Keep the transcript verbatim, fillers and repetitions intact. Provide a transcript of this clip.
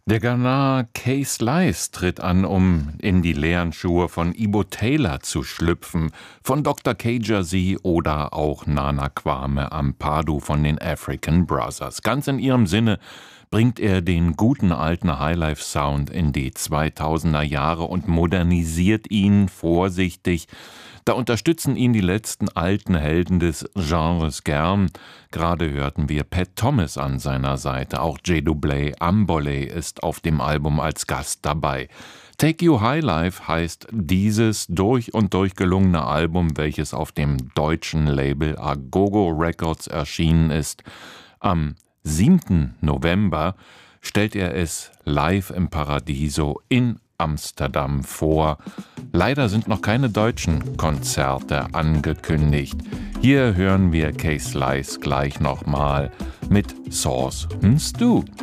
Der Ghanaer Kay Slice tritt an, um in die leeren Schuhe von Ibo Taylor zu schlüpfen, von Doktor K-Jazzy oder auch Nana Kwame Ampadu von den African Brothers. Ganz in ihrem Sinne bringt er den guten alten Highlife-Sound in die zweitausender Jahre und modernisiert ihn vorsichtig. Da unterstützen ihn die letzten alten Helden des Genres gern. Gerade hörten wir Pat Thomas an seiner Seite. Auch J-Doublé Ambole ist auf dem Album als Gast dabei. Take You High Life heißt dieses durch und durch gelungene Album, welches auf dem deutschen Label Agogo Records erschienen ist. Am siebten November stellt er es live im Paradiso in Amsterdam vor. Leider sind noch keine deutschen Konzerte angekündigt. Hier hören wir Kay Slice gleich nochmal mit Sauce and Stew.